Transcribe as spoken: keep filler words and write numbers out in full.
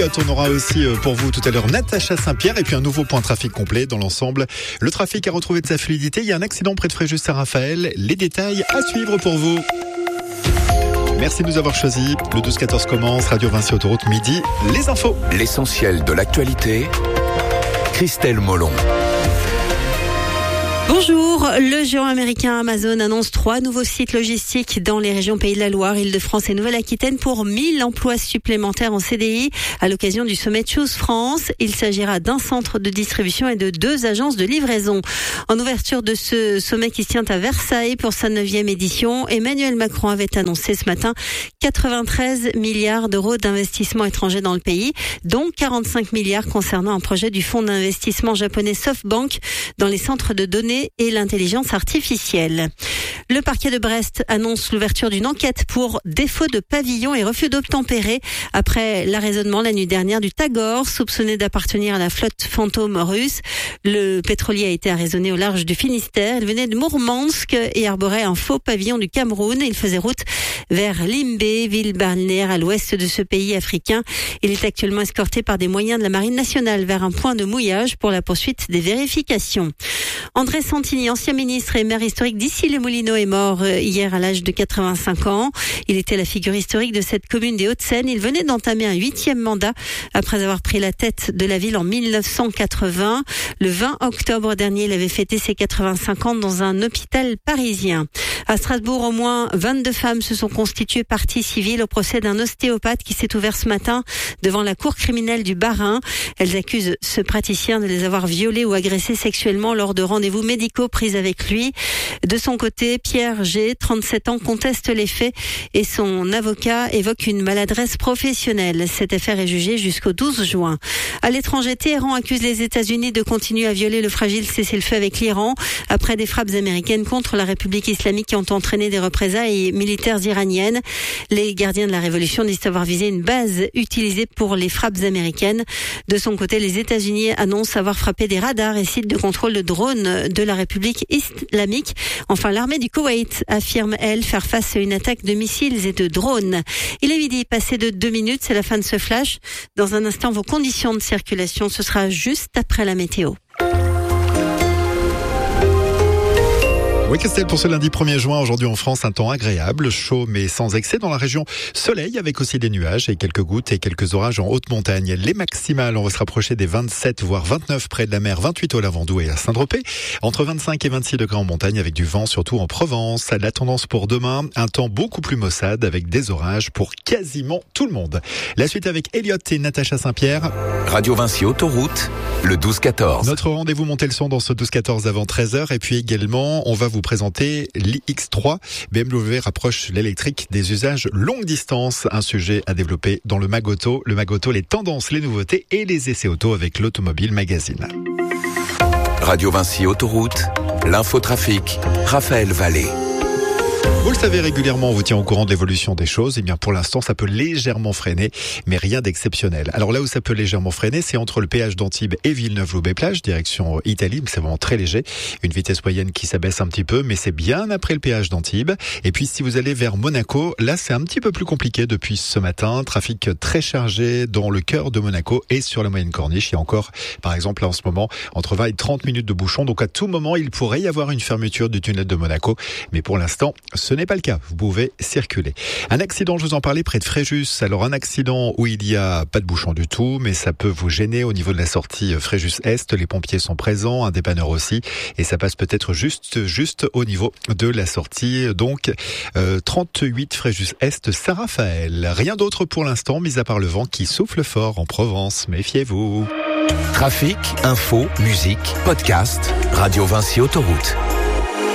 On aura aussi pour vous tout à l'heure Natacha Saint-Pierre et puis un nouveau point trafic complet dans l'ensemble. Le trafic a retrouvé de sa fluidité. Il y a un accident près de Fréjus-Saint-Raphaël. Les détails à suivre pour vous. Merci de nous avoir choisis. Le douze quatorze commence. Radio Vinci Autoroute midi. Les infos. L'essentiel de l'actualité. Christelle Molon. Bonjour, le géant américain Amazon annonce trois nouveaux sites logistiques dans les régions Pays de la Loire, Île-de-France et Nouvelle-Aquitaine pour mille emplois supplémentaires en C D I à l'occasion du sommet Choose France. Il s'agira d'un centre de distribution et de deux agences de livraison. En ouverture de ce sommet qui se tient à Versailles pour sa neuvième édition, Emmanuel Macron avait annoncé ce matin quatre-vingt-treize milliards d'euros d'investissements étrangers dans le pays, dont quarante-cinq milliards concernant un projet du fonds d'investissement japonais SoftBank dans les centres de données et l'intelligence artificielle. Le parquet de Brest annonce l'ouverture d'une enquête pour défaut de pavillon et refus d'obtempérer après l'arraisonnement la nuit dernière du Tagor, soupçonné d'appartenir à la flotte fantôme russe. Le pétrolier a été arraisonné au large du Finistère. Il venait de Mourmansk et arborait un faux pavillon du Cameroun. Il faisait route vers Limbé, ville balnéaire à l'ouest de ce pays africain. Il est actuellement escorté par des moyens de la Marine nationale vers un point de mouillage pour la poursuite des vérifications. André Santini, ancien ministre et maire historique d'Issy-les-Moulineaux, est mort hier à l'âge de quatre-vingt-cinq ans. Il était la figure historique de cette commune des Hauts-de-Seine. Il venait d'entamer un huitième mandat après avoir pris la tête de la ville en mille neuf cent quatre-vingts. Le vingt octobre dernier, il avait fêté ses quatre-vingt-cinq ans dans un hôpital parisien. À Strasbourg, au moins vingt-deux femmes se sont constituées partie civile au procès d'un ostéopathe qui s'est ouvert ce matin devant la cour criminelle du Bas-Rhin. Elles accusent ce praticien de les avoir violées ou agressées sexuellement lors de rendez-vous médicaux pris avec lui. De son côté, Pierre G, trente-sept ans, conteste les faits et son avocat évoque une maladresse professionnelle. Cette affaire est jugée jusqu'au douze juin. À l'étranger, Téhéran accuse les États-Unis de continuer à violer le fragile cessez-le-feu avec l'Iran après des frappes américaines contre la République islamique qui ont entraîné des représailles militaires iraniennes. Les gardiens de la révolution disent avoir visé une base utilisée pour les frappes américaines. De son côté, les États-Unis annoncent avoir frappé des radars et sites de contrôle de drones de la République islamique. Enfin, l'armée du Koweït affirme, elle, faire face à une attaque de missiles et de drones. Il est midi, passé de deux minutes, c'est la fin de ce flash. Dans un instant, vos conditions de circulation, ce sera juste après la météo. Oui, Christelle, pour ce lundi premier juin, aujourd'hui en France, un temps agréable, chaud mais sans excès. Dans la région, soleil avec aussi des nuages et quelques gouttes et quelques orages en haute montagne. Les maximales, on va se rapprocher des vingt-sept voire vingt-neuf près de la mer, vingt-huit au Lavandou et à Saint-Tropez. Entre vingt-cinq et vingt-six degrés en montagne avec du vent, surtout en Provence. La tendance pour demain, un temps beaucoup plus maussade avec des orages pour quasiment tout le monde. La suite avec Elliot et Natacha Saint-Pierre. Radio Vinci Autoroute, le douze quatorze. Notre rendez-vous montez le son dans ce douze quatorze avant treize heures. Et puis également, on va vous présenter l'I X trois. B M W rapproche l'électrique des usages longue distance. Un sujet à développer dans le Mag Auto. Le Mag Auto, les tendances, les nouveautés et les essais auto avec l'Automobile Magazine. Radio Vinci Autoroute, l'infotrafic, Raphaël Vallée. Vous le savez régulièrement, on vous tient au courant de l'évolution des choses. Et bien pour l'instant, ça peut légèrement freiner, mais rien d'exceptionnel. Alors là où ça peut légèrement freiner, c'est entre le péage d'Antibes et Villeneuve-Loubet-Plage, direction Italie. C'est vraiment très léger. Une vitesse moyenne qui s'abaisse un petit peu, mais c'est bien après le péage d'Antibes. Et puis si vous allez vers Monaco, là c'est un petit peu plus compliqué depuis ce matin. Trafic très chargé dans le cœur de Monaco et sur la moyenne corniche. Il y a encore, par exemple, là en ce moment, entre vingt et trente minutes de bouchon. Donc à tout moment, il pourrait y avoir une fermeture du tunnel de Monaco. Mais pour l'instant, ce n'est pas le cas. Vous pouvez circuler. Un accident, je vous en parlais, près de Fréjus. Alors un accident où il n'y a pas de bouchon du tout, mais ça peut vous gêner au niveau de la sortie Fréjus-Est. Les pompiers sont présents, un dépanneur aussi, et ça passe peut-être juste, juste au niveau de la sortie. Donc euh, trente-huit Fréjus-Est, Saint-Raphaël. Rien d'autre pour l'instant, mis à part le vent qui souffle fort en Provence. Méfiez-vous. Trafic, info, musique, podcast, Radio Vinci Autoroute.